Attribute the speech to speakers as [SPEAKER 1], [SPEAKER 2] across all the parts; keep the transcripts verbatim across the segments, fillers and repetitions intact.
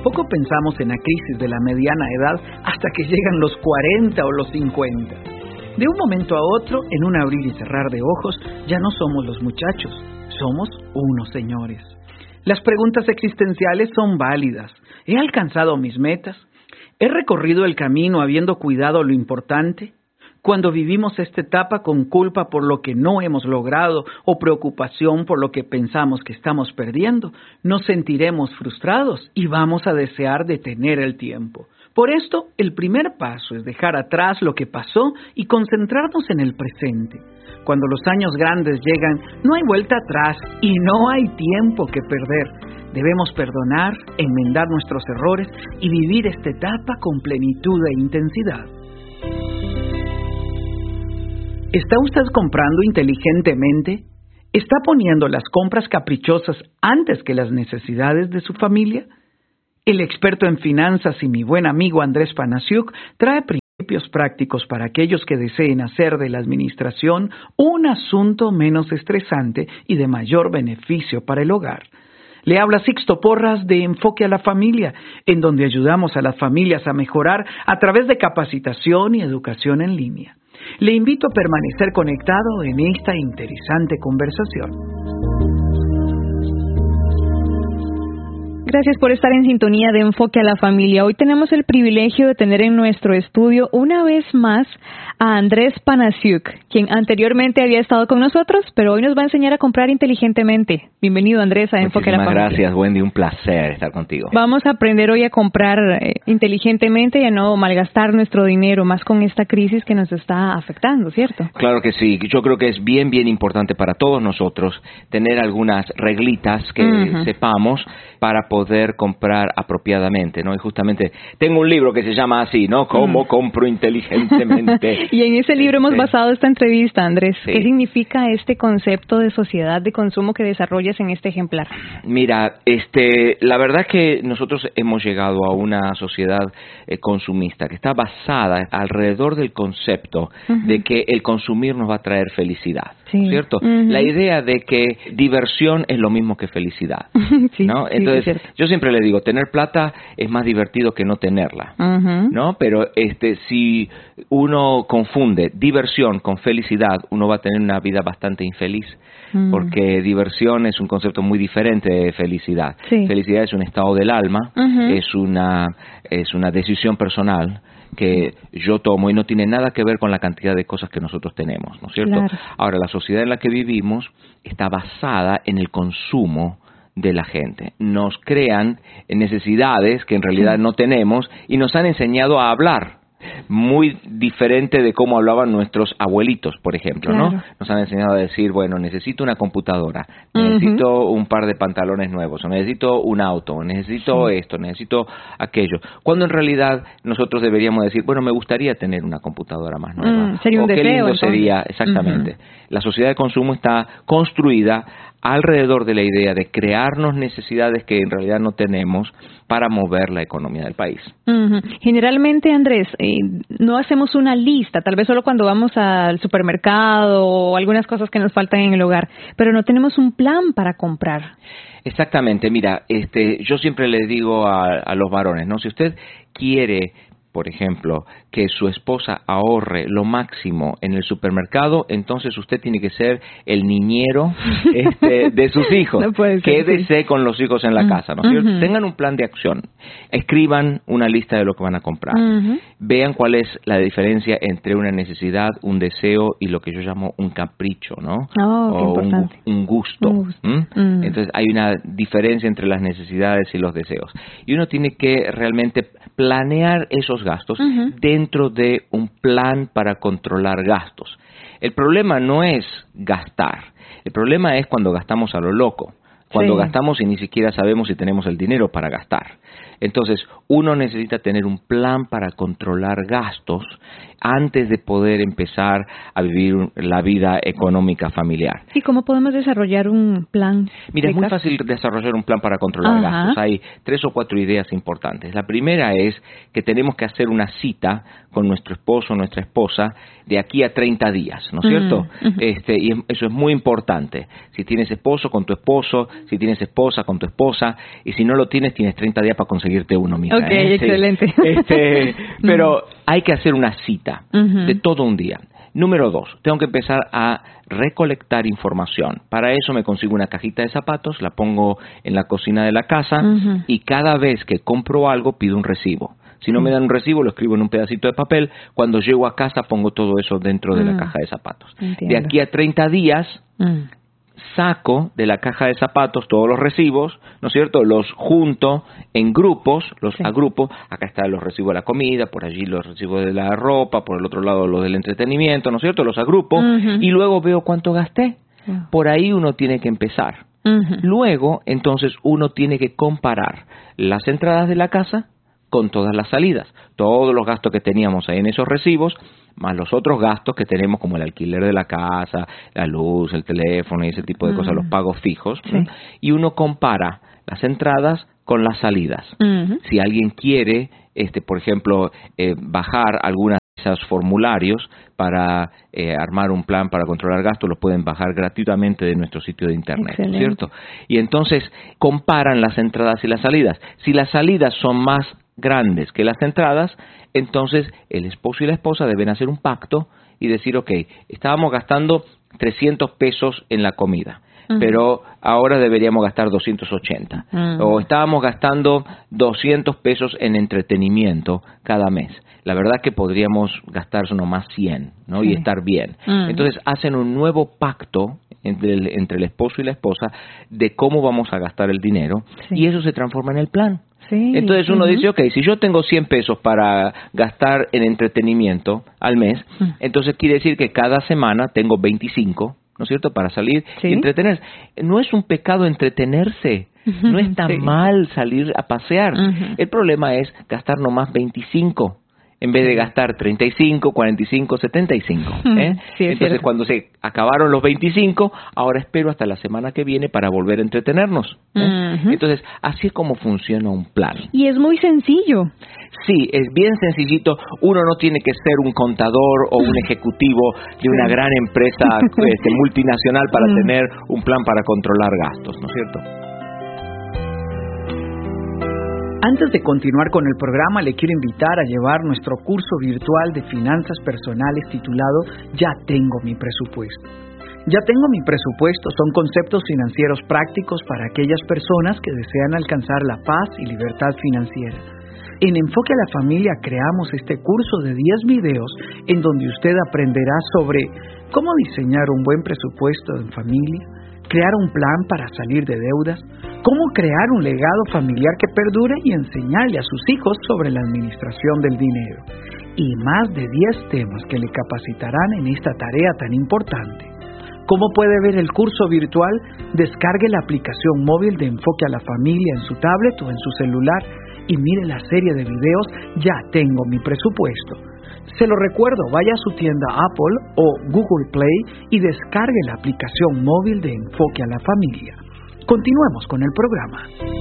[SPEAKER 1] poco pensamos en la crisis de la mediana edad hasta que llegan los cuarenta o los cincuenta. De un momento a otro, en un abrir y cerrar de ojos, ya no somos los muchachos, somos unos señores. Las preguntas existenciales son válidas. ¿He alcanzado mis metas? ¿He recorrido el camino habiendo cuidado lo importante? Cuando vivimos esta etapa con culpa por lo que no hemos logrado o preocupación por lo que pensamos que estamos perdiendo, nos sentiremos frustrados y vamos a desear detener el tiempo. Por esto, el primer paso es dejar atrás lo que pasó y concentrarnos en el presente. Cuando los años grandes llegan, no hay vuelta atrás y no hay tiempo que perder. Debemos perdonar, enmendar nuestros errores y vivir esta etapa con plenitud e intensidad. ¿Está usted comprando inteligentemente? ¿Está poniendo las compras caprichosas antes que las necesidades de su familia? El experto en finanzas y mi buen amigo Andrés Panasiuk trae principios prácticos para aquellos que deseen hacer de la administración un asunto menos estresante y de mayor beneficio para el hogar. Le habla Sixto Porras de Enfoque a la Familia, en donde ayudamos a las familias a mejorar a través de capacitación y educación en línea. Le invito a permanecer conectado en esta interesante conversación.
[SPEAKER 2] Gracias por estar en sintonía de Enfoque a la Familia. Hoy tenemos el privilegio de tener en nuestro estudio una vez más a Andrés Panasiuk, quien anteriormente había estado con nosotros, pero hoy nos va a enseñar a comprar inteligentemente. Bienvenido, Andrés, a Enfoque a la Familia.
[SPEAKER 3] Muchísimas gracias, Wendy, un placer estar contigo.
[SPEAKER 2] Vamos a aprender hoy a comprar eh, inteligentemente y a no malgastar nuestro dinero, más con esta crisis que nos está afectando, ¿cierto?
[SPEAKER 3] Claro que sí. Yo creo que es bien, bien importante para todos nosotros tener algunas reglitas que uh-huh. sepamos para poder comprar apropiadamente, ¿no? Y justamente tengo un libro que se llama así, ¿no? ¿Cómo mm. compro inteligentemente?
[SPEAKER 2] Y en ese libro hemos basado esta entrevista, Andrés.
[SPEAKER 3] Sí.
[SPEAKER 2] ¿Qué significa este concepto de sociedad de consumo que desarrollas en este ejemplar?
[SPEAKER 3] Mira, este, la verdad es que nosotros hemos llegado a una sociedad eh, consumista que está basada alrededor del concepto uh-huh. de que el consumir nos va a traer felicidad, sí. ¿cierto? Uh-huh. La idea de que diversión es lo mismo que felicidad,
[SPEAKER 2] sí,
[SPEAKER 3] ¿no?
[SPEAKER 2] Sí,
[SPEAKER 3] Entonces, yo siempre le digo, tener plata es más divertido que no tenerla, uh-huh. ¿no? Pero este, si uno confunde diversión con felicidad, uno va a tener una vida bastante infeliz, uh-huh. porque diversión es un concepto muy diferente de felicidad. Sí. Felicidad es un estado del alma, uh-huh. es una es una decisión personal que yo tomo y no tiene nada que ver con la cantidad de cosas que nosotros tenemos, ¿no es cierto?
[SPEAKER 2] Claro.
[SPEAKER 3] Ahora, la sociedad en la que vivimos está basada en el consumo de la gente. Nos crean necesidades que en realidad no tenemos y nos han enseñado a hablar muy diferente de cómo hablaban nuestros abuelitos, por ejemplo, claro. ¿no? Nos han enseñado a decir, bueno, necesito una computadora, necesito uh-huh. un par de pantalones nuevos, o necesito un auto, o necesito sí. esto, necesito aquello. Cuando en realidad nosotros deberíamos decir, bueno, me gustaría tener una computadora más nueva.
[SPEAKER 2] Mm, sería un
[SPEAKER 3] o
[SPEAKER 2] deseo,
[SPEAKER 3] qué lindo
[SPEAKER 2] entonces.
[SPEAKER 3] sería, exactamente. Uh-huh. La sociedad de consumo está construida alrededor de la idea de crearnos necesidades que en realidad no tenemos para mover la economía del país.
[SPEAKER 2] Uh-huh. Generalmente, Andrés, eh, no hacemos una lista, tal vez solo cuando vamos al supermercado o algunas cosas que nos faltan en el hogar, pero no tenemos un plan para comprar.
[SPEAKER 3] Exactamente, mira, este, yo siempre le digo a, a los varones, ¿no? Si usted quiere, por ejemplo, que su esposa ahorre lo máximo en el supermercado, entonces usted tiene que ser el niñero este, de sus hijos.
[SPEAKER 2] No puede ser,
[SPEAKER 3] Quédese
[SPEAKER 2] sí.
[SPEAKER 3] con los hijos en la uh-huh. casa, ¿no? Uh-huh. Tengan un plan de acción. Escriban una lista de lo que van a comprar. Uh-huh. Vean cuál es la diferencia entre una necesidad, un deseo y lo que yo llamo un capricho, ¿no?
[SPEAKER 2] Oh,
[SPEAKER 3] o
[SPEAKER 2] qué importante.
[SPEAKER 3] Un, un gusto.
[SPEAKER 2] Un gusto.
[SPEAKER 3] ¿Mm?
[SPEAKER 2] Uh-huh.
[SPEAKER 3] Entonces hay una diferencia entre las necesidades y los deseos. Y uno tiene que realmente planear esos gastos uh-huh. dentro de un plan para controlar gastos. El problema no es gastar, el problema es cuando gastamos a lo loco, cuando sí. gastamos y ni siquiera sabemos si tenemos el dinero para gastar. Entonces, uno necesita tener un plan para controlar gastos antes de poder empezar a vivir la vida económica familiar.
[SPEAKER 2] ¿Y cómo podemos desarrollar un plan?
[SPEAKER 3] Mira, es muy fácil desarrollar un plan para controlar Ajá. gastos. Hay tres o cuatro ideas importantes. La primera es que tenemos que hacer una cita con nuestro esposo o nuestra esposa de aquí a treinta días, ¿no es cierto? Uh-huh. Este, y eso es muy importante. Si tienes esposo, con tu esposo, si tienes esposa, con tu esposa, y si no lo tienes, tienes treinta días para conseguirte uno, mija.
[SPEAKER 2] Ok,
[SPEAKER 3] ¿eh?
[SPEAKER 2] excelente.
[SPEAKER 3] Sí. Este, pero hay que hacer una cita uh-huh. de todo un día. Número dos, tengo que empezar a recolectar información. Para eso me consigo una cajita de zapatos, la pongo en la cocina de la casa uh-huh. y cada vez que compro algo pido un recibo. Si no me dan un recibo, lo escribo en un pedacito de papel. Cuando llego a casa, pongo todo eso dentro de uh-huh. la caja de zapatos. Entiendo. De aquí a treinta días, uh-huh. saco de la caja de zapatos todos los recibos, ¿no es cierto? Los junto en grupos, los sí. agrupo. Acá están los recibos de la comida, por allí los recibos de la ropa, por el otro lado los del entretenimiento, ¿no es cierto? Los agrupo uh-huh. y luego veo cuánto gasté. Uh-huh. Por ahí uno tiene que empezar. Uh-huh. Luego, entonces, uno tiene que comparar las entradas de la casa con todas las salidas. Todos los gastos que teníamos ahí en esos recibos, más los otros gastos que tenemos como el alquiler de la casa, la luz, el teléfono y ese tipo de uh-huh. cosas, los pagos fijos. Sí. Y uno compara las entradas con las salidas. Uh-huh. Si alguien quiere, este, por ejemplo, eh, bajar algunas de esos formularios para eh, armar un plan para controlar gastos, los pueden bajar gratuitamente de nuestro sitio de internet, Excelente. ¿Cierto? Y entonces comparan las entradas y las salidas. Si las salidas son más grandes que las entradas, entonces el esposo y la esposa deben hacer un pacto y decir, ok, estábamos gastando trescientos pesos en la comida, uh-huh. pero ahora deberíamos gastar doscientos ochenta. Uh-huh. O estábamos gastando doscientos pesos en entretenimiento cada mes. La verdad que podríamos gastar nomás cien, ¿no? Sí. Y estar bien. Uh-huh. Entonces hacen un nuevo pacto entre el, entre el esposo y la esposa de cómo vamos a gastar el dinero, sí. y eso se transforma en el plan. Sí, Entonces uno uh-huh. dice, ok, si yo tengo cien pesos para gastar en entretenimiento al mes, uh-huh. entonces quiere decir que cada semana tengo veinticinco, ¿no es cierto?, para salir ¿Sí? y entretenerse. No es un pecado entretenerse, uh-huh. no está sí. mal salir a pasear. Uh-huh. El problema es gastar nomás veinticinco. En vez de gastar treinta y cinco, cuarenta y cinco, setenta y cinco. ¿eh? Sí, Entonces, cierto. Cuando se acabaron los veinticinco, ahora espero hasta la semana que viene para volver a entretenernos. ¿eh? Uh-huh. Entonces, así es como funciona un plan.
[SPEAKER 2] Y es muy sencillo.
[SPEAKER 3] Sí, es bien sencillito. Uno no tiene que ser un contador o un ejecutivo de una gran empresa este, multinacional para uh-huh. tener un plan para controlar gastos, ¿no es cierto?
[SPEAKER 1] Antes de continuar con el programa, le quiero invitar a llevar nuestro curso virtual de finanzas personales titulado Ya tengo mi presupuesto. Ya tengo mi presupuesto son conceptos financieros prácticos para aquellas personas que desean alcanzar la paz y libertad financiera. En Enfoque a la Familia creamos este curso de diez videos en donde usted aprenderá sobre cómo diseñar un buen presupuesto en familia, crear un plan para salir de deudas, cómo crear un legado familiar que perdure y enseñarle a sus hijos sobre la administración del dinero. Y más de diez temas que le capacitarán en esta tarea tan importante. ¿Cómo puede ver el curso virtual? Descargue la aplicación móvil de Enfoque a la Familia en su tablet o en su celular y mire la serie de videos Ya tengo mi presupuesto. Se lo recuerdo, vaya a su tienda Apple o Google Play y descargue la aplicación móvil de Enfoque a la Familia. Continuemos con el programa.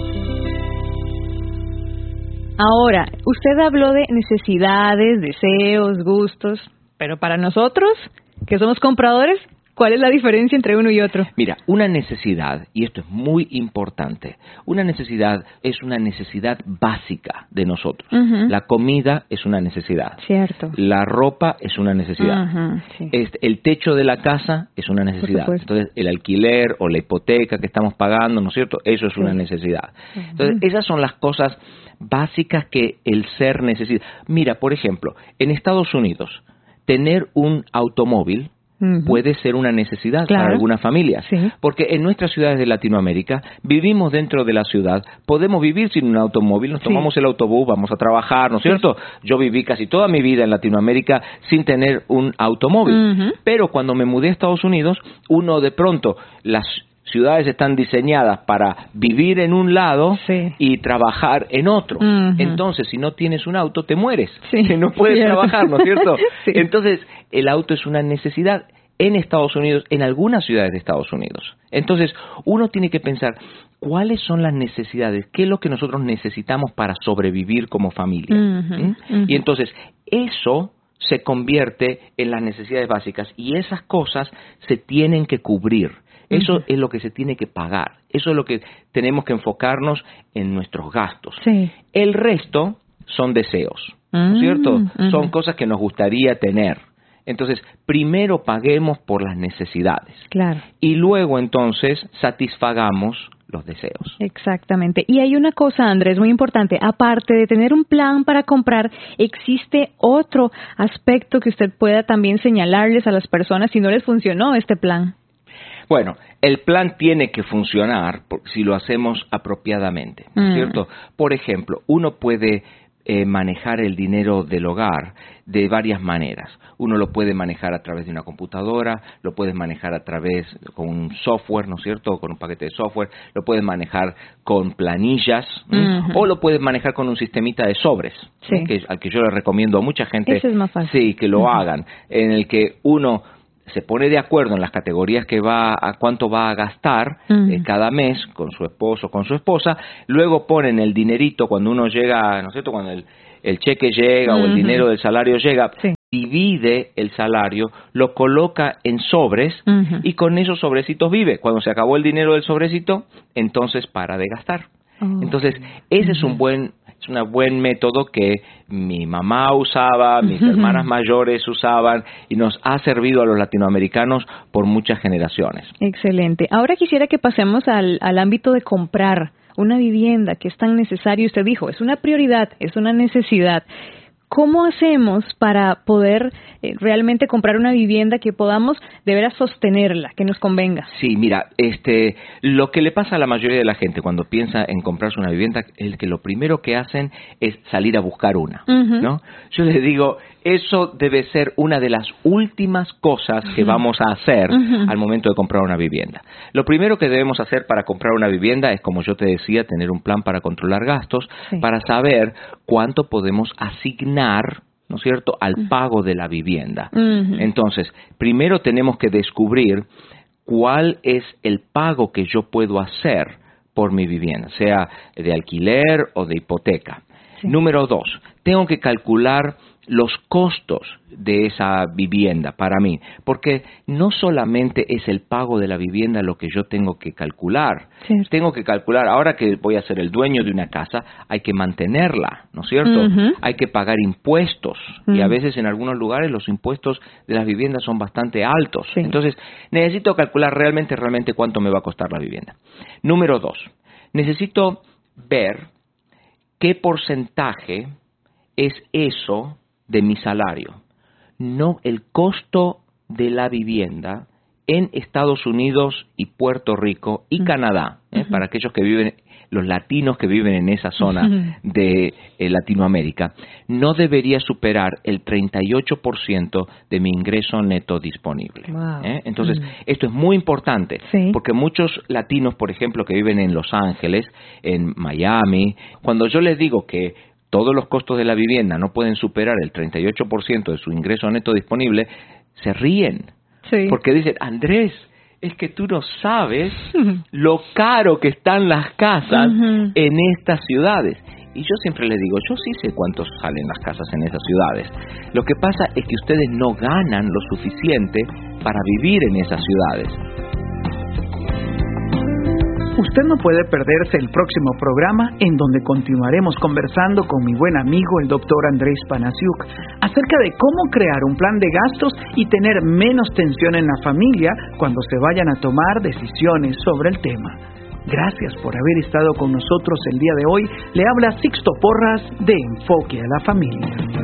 [SPEAKER 2] Ahora, usted habló de necesidades, deseos, gustos, pero para nosotros, que somos compradores, ¿cuál es la diferencia entre uno y otro?
[SPEAKER 3] Mira, una necesidad, y esto es muy importante, una necesidad es una necesidad básica de nosotros. Uh-huh. La comida es una necesidad.
[SPEAKER 2] Cierto.
[SPEAKER 3] La ropa es una necesidad.
[SPEAKER 2] Uh-huh, sí.
[SPEAKER 3] este, el techo de la casa es una necesidad. Entonces, el alquiler o la hipoteca que estamos pagando, ¿no es cierto? Eso es sí. una necesidad. Uh-huh. Entonces, esas son las cosas básicas que el ser necesita. Mira, por ejemplo, en Estados Unidos, tener un automóvil uh-huh. puede ser una necesidad claro. para algunas familias, sí. porque en nuestras ciudades de Latinoamérica vivimos dentro de la ciudad, podemos vivir sin un automóvil, nos sí. tomamos el autobús, vamos a trabajar, ¿no es sí. cierto? Yo viví casi toda mi vida en Latinoamérica sin tener un automóvil, uh-huh. pero cuando me mudé a Estados Unidos, uno de pronto, las ciudades están diseñadas para vivir en un lado sí. y trabajar en otro. Uh-huh. Entonces, si no tienes un auto, te mueres. Sí. No puedes cierto. trabajar, ¿no es cierto? sí. Entonces, el auto es una necesidad en Estados Unidos, en algunas ciudades de Estados Unidos. Entonces, uno tiene que pensar, ¿cuáles son las necesidades? ¿Qué es lo que nosotros necesitamos para sobrevivir como familia? Uh-huh. ¿Mm? Uh-huh. Y entonces, eso se convierte en las necesidades básicas y esas cosas se tienen que cubrir. Eso
[SPEAKER 2] uh-huh.
[SPEAKER 3] es lo que se tiene que pagar. Eso es lo que tenemos que enfocarnos en nuestros gastos.
[SPEAKER 2] Sí.
[SPEAKER 3] El resto son deseos, ¿no es
[SPEAKER 2] uh-huh.
[SPEAKER 3] cierto?
[SPEAKER 2] Uh-huh.
[SPEAKER 3] Son cosas que nos gustaría tener. Entonces, primero paguemos por las necesidades.
[SPEAKER 2] Claro.
[SPEAKER 3] Y luego, entonces, satisfagamos los deseos.
[SPEAKER 2] Exactamente. Y hay una cosa, Andrés, muy importante. Aparte de tener un plan para comprar, existe otro aspecto que usted pueda también señalarles a las personas si no les funcionó este plan.
[SPEAKER 3] Bueno, el plan tiene que funcionar si lo hacemos apropiadamente, ¿no es
[SPEAKER 2] mm.
[SPEAKER 3] cierto? Por ejemplo, uno puede eh, manejar el dinero del hogar de varias maneras. Uno lo puede manejar a través de una computadora, lo puedes manejar a través con un software, ¿no es cierto? Con un paquete de software, lo puedes manejar con planillas, uh-huh. o lo puedes manejar con un sistemita de sobres,
[SPEAKER 2] sí.
[SPEAKER 3] que, al que yo le recomiendo a mucha gente
[SPEAKER 2] Ese es más fácil.
[SPEAKER 3] Sí, que lo
[SPEAKER 2] uh-huh.
[SPEAKER 3] hagan, en el que uno se pone de acuerdo en las categorías que va a cuánto va a gastar uh-huh. eh, cada mes con su esposo o con su esposa, luego ponen el dinerito cuando uno llega, ¿no es cierto? Cuando el, el cheque llega uh-huh. o el dinero del salario llega, sí. divide el salario, lo coloca en sobres uh-huh. y con esos sobrecitos vive. Cuando se acabó el dinero del sobrecito, entonces para de gastar. Oh. Entonces, ese uh-huh. es un buen es un buen método que mi mamá usaba, mis uh-huh. hermanas mayores usaban y nos ha servido a los latinoamericanos por muchas generaciones.
[SPEAKER 2] Excelente. Ahora quisiera que pasemos al, al ámbito de comprar una vivienda que es tan necesario. Usted dijo, es una prioridad, es una necesidad. ¿Cómo hacemos para poder eh, realmente comprar una vivienda que podamos de veras sostenerla, que nos convenga?
[SPEAKER 3] Sí, mira, este, lo que le pasa a la mayoría de la gente cuando piensa en comprarse una vivienda es que lo primero que hacen es salir a buscar una, uh-huh. ¿no? Yo les digo, eso debe ser una de las últimas cosas que uh-huh. vamos a hacer uh-huh. al momento de comprar una vivienda. Lo primero que debemos hacer para comprar una vivienda es, como yo te decía, tener un plan para controlar gastos, sí. para saber cuánto podemos asignar, ¿no es cierto?, al pago de la vivienda. Uh-huh. Entonces, primero tenemos que descubrir cuál es el pago que yo puedo hacer por mi vivienda, sea de alquiler o de hipoteca. Sí. Número dos, tengo que calcular los costos de esa vivienda para mí, porque no solamente es el pago de la vivienda lo que yo tengo que calcular, cierto. Tengo que calcular, ahora que voy a ser el dueño de una casa, hay que mantenerla, ¿no es cierto? Uh-huh. Hay que pagar impuestos, uh-huh. y a veces en algunos lugares los impuestos de las viviendas son bastante altos, sí. Entonces necesito calcular realmente, realmente cuánto me va a costar la vivienda. Número dos, necesito ver qué porcentaje es eso de mi salario, no el costo de la vivienda en Estados Unidos y Puerto Rico y uh-huh. Canadá, ¿eh? uh-huh. para aquellos que viven, los latinos que viven en esa zona uh-huh. de eh, Latinoamérica, no debería superar el treinta y ocho por ciento de mi ingreso neto disponible. Wow. ¿eh? Entonces, uh-huh. esto es muy importante, ¿sí? Porque muchos latinos, por ejemplo, que viven en Los Ángeles, en Miami, cuando yo les digo que todos los costos de la vivienda no pueden superar el treinta y ocho por ciento de su ingreso neto disponible, se ríen. Sí. Porque dicen, Andrés, es que tú no sabes lo caro que están las casas uh-huh. en estas ciudades. Y yo siempre les digo, yo sí sé cuántos salen las casas en esas ciudades. Lo que pasa es que ustedes no ganan lo suficiente para vivir en esas ciudades.
[SPEAKER 1] Usted no puede perderse el próximo programa en donde continuaremos conversando con mi buen amigo el doctor Andrés Panasiuk acerca de cómo crear un plan de gastos y tener menos tensión en la familia cuando se vayan a tomar decisiones sobre el tema. Gracias por haber estado con nosotros el día de hoy. Le habla Sixto Porras de Enfoque a la Familia.